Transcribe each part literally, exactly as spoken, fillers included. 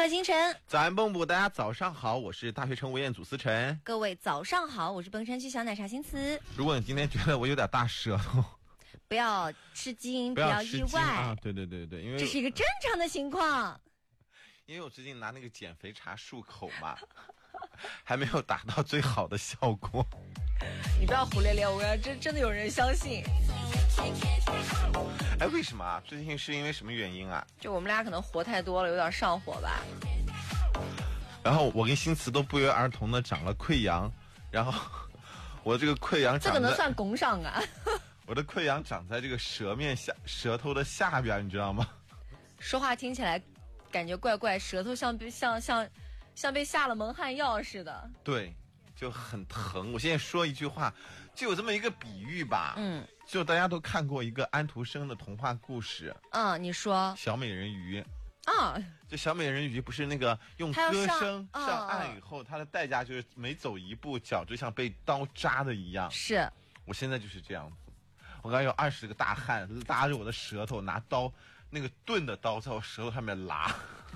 乐星辰， 早安蹦蹦，大家早上好，我是大学城吴彦祖思晨。 各位早上好，我是崩山区小奶茶新词。 如果你今天觉得我有点大舌头， 不要吃惊，不要要意外啊！对对对对，因为这是一个正常的情况。 因为我最近拿那个减肥茶漱口嘛，还没有达到最好的效果。 你不要胡咧咧，我要真真的有人相信。 哎，为什么啊？最近是因为什么原因啊？ 就我们俩可能活太多了，有点上火吧。 然后我跟新词都不约而同的长了溃疡，然后我这个溃疡长在， 这个能算工伤啊？ 我的溃疡长在这个舌面下，舌头的下边，你知道吗？ 说话听起来感觉怪怪，舌头像被像像像被下了蒙汗药似的。 对，就很疼。我现在说一句话，就有这么一个比喻吧。 嗯， 就大家都看过一个安徒生的童话故事。 嗯，你说。 小美人鱼。 啊， 就小美人鱼不是那个用歌声上上岸以后，她的代价就是每走一步脚就像被刀扎的一样。 是， 我现在就是这样子。我刚才有二十个大汉拉着我的舌头，拿刀，那个钝的刀在我舌头上面拉。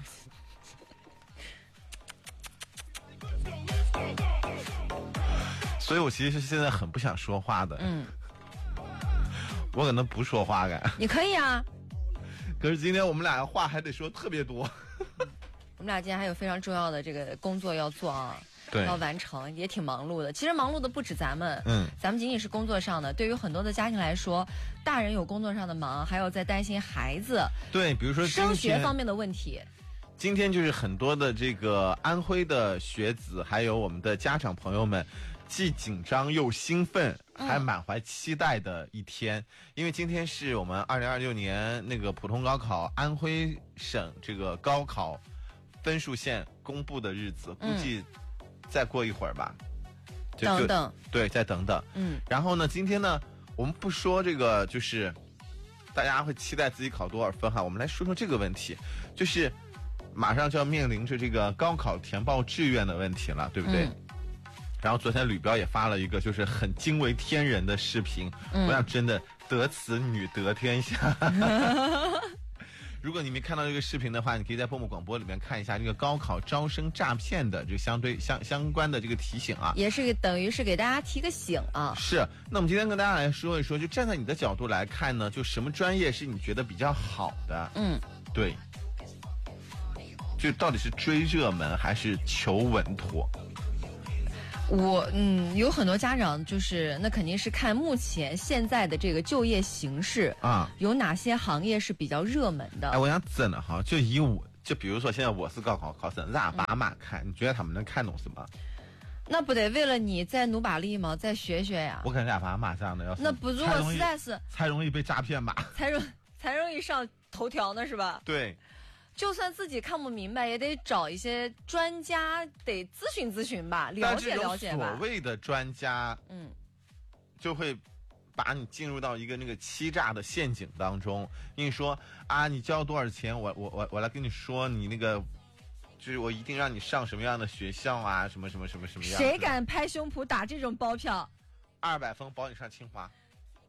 所以我其实是现在很不想说话的。 嗯， 我可能不说话感。 你可以啊。 可是今天我们俩话还得说特别多。 我们俩今天还有非常重要的这个工作要做啊。 对， 要完成，也挺忙碌的。其实忙碌的不止咱们， 嗯， 咱们仅仅是工作上的。对于很多的家庭来说，大人有工作上的忙，还有在担心孩子， 对，比如说升学方面的问题。 今天就是很多的这个安徽的学子，还有我们的家长朋友们，既紧张又兴奋，还满怀期待的一天。嗯、因为今天是我们二零二六年那个普通高考安徽省这个高考分数线公布的日子，估计、嗯。再过一会儿吧，就等等， 对，再等等。 嗯， 然后呢，今天呢，我们不说这个，就是大家会期待自己考多少分哈，我们来说说这个问题，就是马上就要面临着这个高考填报志愿的问题了，对不对？嗯、然后昨天吕标也发了一个就是很惊为天人的视频，嗯、我想真的得此女得天下。如果你没看到这个视频的话，你可以在蹦蹦广播里面看一下这个高考招生诈骗的这个相对相相关的这个提醒啊， 也是等于是给大家提个醒啊。 是，那我们今天跟大家来说一说，就站在你的角度来看呢，就什么专业是你觉得比较好的？嗯，对，就到底是追热门还是求稳妥？ 我嗯，有很多家长就是那肯定是看目前现在的这个就业形势啊，有哪些行业是比较热门的。 哎，我想真的哈，就以我就比如说现在我是高考考生，让爸妈看，嗯、你觉得他们能看懂什么？ 那不得为了你再努把力吗？再学学呀！ 我跟让爸妈这样的要是那不如果实在是才容易被诈骗吧， 才容才容易上头条呢，是吧？ 对。 就算自己看不明白，也得找一些专家，得咨询咨询吧，了解了解吧。 所谓的专家，嗯，就会把你进入到一个那个欺诈的陷阱当中。跟你说啊，你交多少钱，我我我我来跟你说，你那个就是我一定让你上什么样的学校啊，什么什么什么什么样。 谁敢拍胸脯打这种包票？ 二百分保你上清华。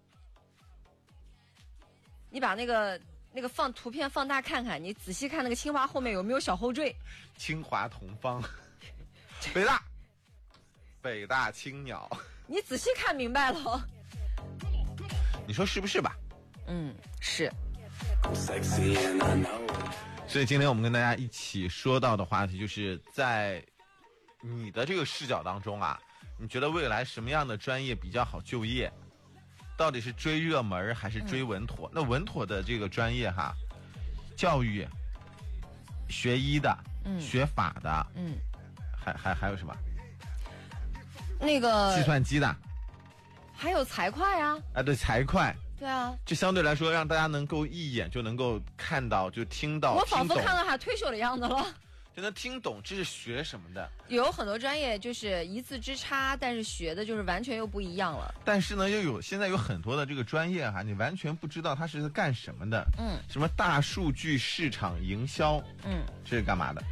你把那个。那个放图片放大看看，你仔细看那个清华后面有没有小后缀？ 清华同方，北大，北大青鸟。 你仔细看明白了， 你说是不是吧？ 嗯，是。 所以今天我们跟大家一起说到的话题，就是在你的这个视角当中啊，你觉得未来什么样的专业比较好就业？到底是追热门还是追稳妥？嗯、那稳妥的这个专业哈，教育、学医的、嗯、学法的，嗯，还还还有什么？ 那个计算机的， 还有财会啊！ 啊，对，财会。 对啊， 这相对来说让大家能够一眼就能够看到，就听到。 我仿佛看到他退休的样子了。 就能听懂这是学什么的。 有很多专业就是一字之差，但是学的就是完全又不一样了。 但是呢，又有现在有很多的这个专业哈，你完全不知道它是干什么的。嗯，什么大数据市场营销，嗯，这是干嘛的？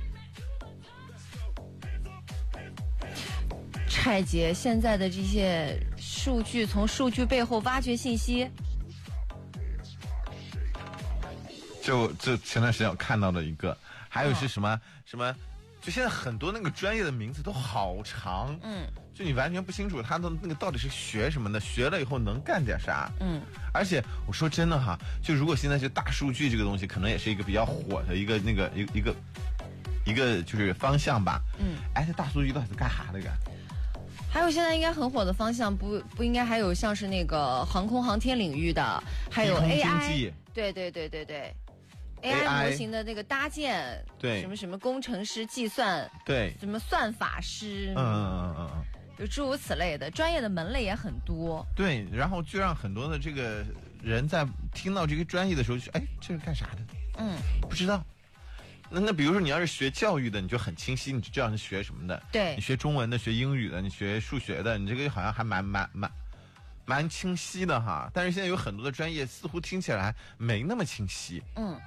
拆解现在的这些数据，从数据背后挖掘信息。 就就前段时间我看到的一个，还有是什么、哦、什么，就现在很多那个专业的名字都好长，嗯，就你完全不清楚他的那个到底是学什么的，学了以后能干点啥，嗯，而且我说真的哈，就如果现在是大数据这个东西，可能也是一个比较火的一个那个一一个一个就是方向吧，嗯，哎，这大数据到底是干啥的干？ 还有现在应该很火的方向，不不应该还有像是那个航空航天领域的，还有 A I， 对对对对对 ，A I 模型的那个搭建， 对， 什么什么工程师计算， 对， 什么算法师， 嗯嗯嗯嗯， 有诸如此类的，专业的门类也很多。 对，然后就让很多的这个人在听到这个专业的时候就，哎，这是干啥的？嗯，不知道。那那比如说你要是学教育的，你就很清晰，你就知道是学什么的。 对， 你学中文的，学英语的，你学数学的，你这个好像还蛮蛮蛮蛮清晰的哈。但是现在有很多的专业似乎听起来没那么清晰。嗯。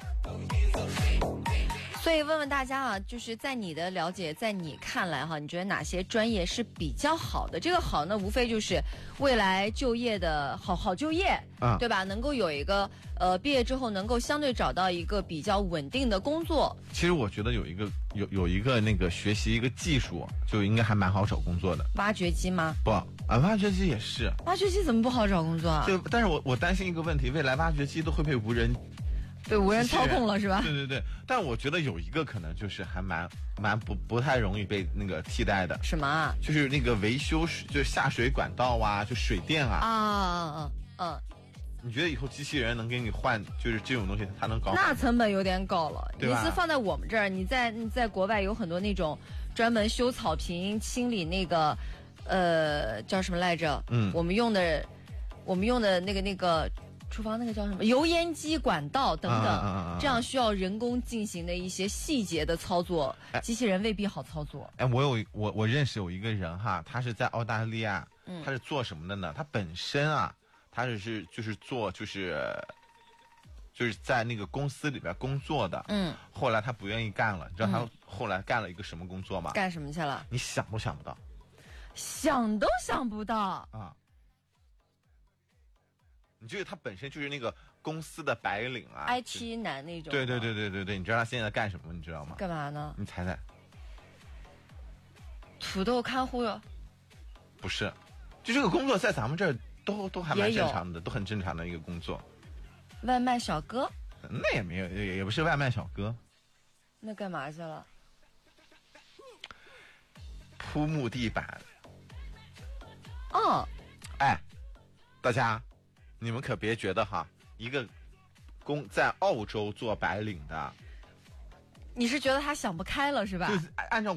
所以问问大家啊，就是在你的了解，在你看来哈，你觉得哪些专业是比较好的？这个好呢，无非就是未来就业的好好就业，啊，对吧？能够有一个呃，毕业之后能够相对找到一个比较稳定的工作。 其实我觉得有一个有有一个那个学习一个技术，就应该还蛮好找工作的。 挖掘机吗？ 不啊，挖掘机也是。 挖掘机怎么不好找工作啊？ 就但是我我担心一个问题，未来挖掘机都会被无人。 被无人操控了是吧？ 对对对，但我觉得有一个可能就是还蛮蛮不不太容易被那个替代的。 什么啊？ 就是那个维修，就是下水管道啊，就水电啊。 啊啊嗯。 你觉得以后机器人能给你换，就是这种东西，它能搞？ 那成本有点高了。 对吧？ 你是放在我们这儿，你在你在国外有很多那种专门修草坪、清理那个呃叫什么来着？嗯，我们用的我们用的那个那个。厨房那个叫什么油烟机管道等等、啊啊啊啊、这样需要人工进行的一些细节的操作，机器人未必好操作。 哎，我有我我认识有一个人哈，他是在澳大利亚，嗯，他是做什么的呢？他本身啊，他只是就是做就是就是在那个公司里边工作的，嗯，后来他不愿意干了，你知道他后来干了一个什么工作吗？ 干什么去了？ 你想都想不到， 想都想不到啊！你觉得他本身就是那个公司的白领啊 ，I T 男那种。 对对对对对对，你知道他现在干什么？你知道吗？ 干嘛呢？ 你猜猜。 土豆看护哟。 不是，就这个工作在咱们这儿都都还蛮正常的，都很正常的一个工作。 外卖小哥？ 那也没有，也也不是外卖小哥。 那干嘛去了？ 铺木地板。 哦。 哎，大家。你们可别觉得哈，一个工在澳洲做白领的， 你是觉得他想不开了是吧？ 就是按照